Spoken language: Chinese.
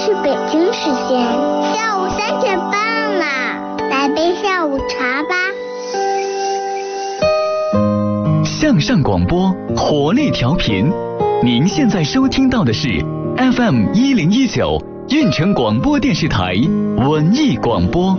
是北京时间下午3点半啦，来杯下午茶吧。 向上广播，活力调频。您现在收听到的是 FM 1019运城广播电视台文艺广播。